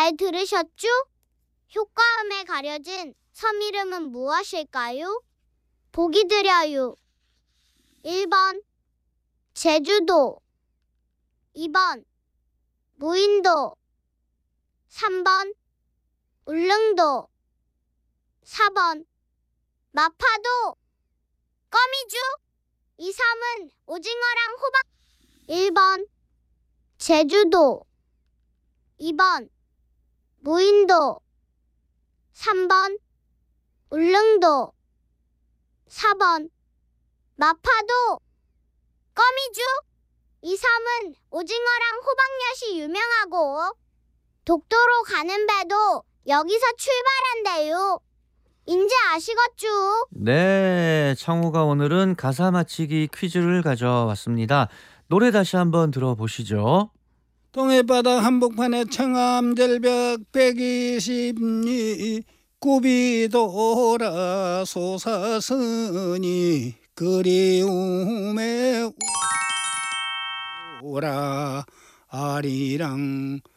잘 들으셨죠? 효과음에 가려진 섬 이름은 무엇일까요? 보기 드려요. 1번 제주도, 2번 무인도, 3번 울릉도, 4번 마파도. 껌이죠? 이 섬은 오징어랑 호박. 1번 제주도, 2번 무인도, 3번 울릉도, 4번 마파도. 껌이죠? 이 섬은 오징어랑 호박엿이 유명하고 독도로 가는 배도 여기서 출발한대요. 인제 아시겠죠? 네, 창호가 오늘은 가사 맞히기 퀴즈를 가져왔습니다. 노래 다시 한번 들어보시죠. 동해바다 한복판에 청암절벽 120리 굽이 돌아 솟아서니 그리움에 오라 아리랑